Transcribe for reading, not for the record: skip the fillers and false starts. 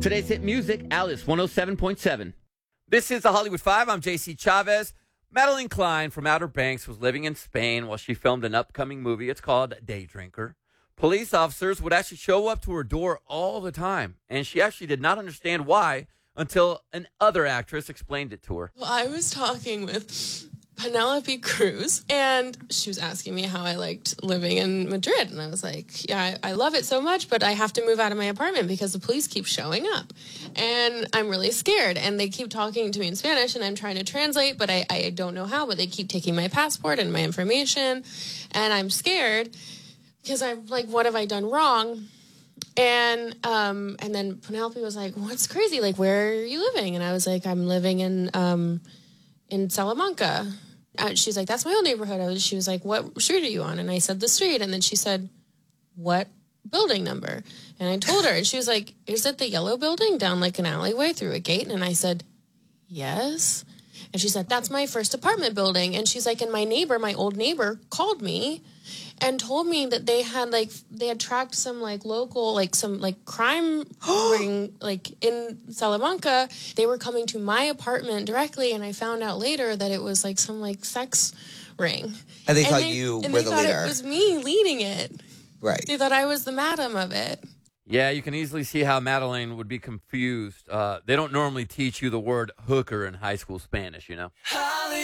Today's hit music, Alice 107.7. This is the Hollywood Five. I'm JC Chavez. Madeline Klein from Outer Banks was living in Spain while she filmed an upcoming movie. It's called Day Drinker. Police officers would actually show up to her door all the time, and she actually did not understand why until an other actress explained it to her. Well, I was talking with Penelope Cruz, and she was asking me how I liked living in Madrid. And I was like, yeah, I love it so much, but I have to move out of my apartment because the police keep showing up. And I'm really scared. And they keep talking to me in Spanish, and I'm trying to translate, but I don't know how. But they keep taking my passport and my information. And I'm scared because I'm like, what have I done wrong? And then Penelope was like, what's crazy? Like, where are you living? And I was like, I'm living in Salamanca. She's like, that's my old neighborhood. She was like, what street are you on? And I said, the street. And then she said, what building number? And I told her, and she was like, is it the yellow building down like an alleyway through a gate? And I said, yes. And she said, that's my first apartment building. And she's like, and my old neighbor called me and told me that they had tracked some like local, like some like crime ring, like in Salamanca. They were coming to my apartment directly, and I found out later that it was like some like sex ring. And they thought you were the leader. And they thought it was me leading it. Right. They thought I was the madam of it. Yeah, you can easily see how Madeline would be confused. They don't normally teach you the word hooker in high school Spanish, you know?